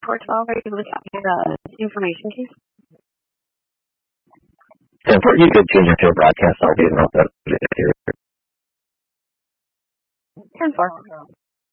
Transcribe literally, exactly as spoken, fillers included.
four twelve, are you able to get me the information, please? ten four, you could change it to a broadcast. I'll be able to here. ten four.